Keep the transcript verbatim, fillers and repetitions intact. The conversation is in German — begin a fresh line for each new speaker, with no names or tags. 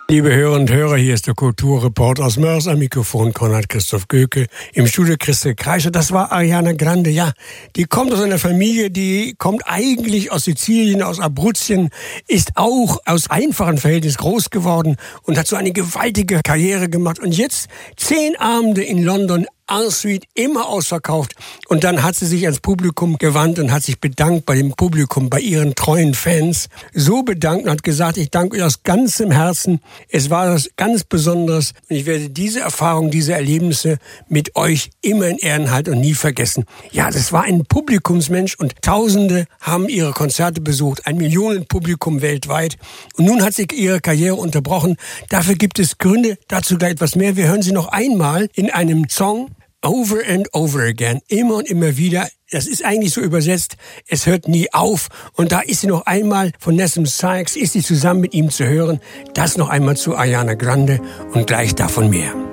Liebe Hörer und Hörer, hier ist der Kulturreport aus Mörs, am Mikrofon Konrad Christoph Göke, im Studio Christel Kreischer. Das war Ariana Grande, ja. Die kommt aus einer Familie, die kommt eigentlich aus Sizilien, aus Abruzzen, ist auch aus einfachen Verhältnissen groß geworden und hat so eine gewaltige Karriere gemacht. Und jetzt zehn Abende in London, Ensuite immer ausverkauft. Und dann hat sie sich ans Publikum gewandt und hat sich bedankt bei dem Publikum, bei ihren treuen Fans. So bedankt und hat gesagt, ich danke euch aus ganzem Herzen. Es war was ganz Besonderes. Und ich werde diese Erfahrung, diese Erlebnisse mit euch immer in Ehren halten und nie vergessen. Ja, das war ein Publikumsmensch und Tausende haben ihre Konzerte besucht. Ein Millionenpublikum weltweit. Und nun hat sich ihre Karriere unterbrochen. Dafür gibt es Gründe. Dazu gleich etwas mehr. Wir hören sie noch einmal in einem Song. Over and over again, immer und immer wieder. Das ist eigentlich so übersetzt, es hört nie auf. Und da ist sie noch einmal von Nessim Sykes, ist sie zusammen mit ihm zu hören. Das noch einmal zu Ariana Grande und gleich davon mehr.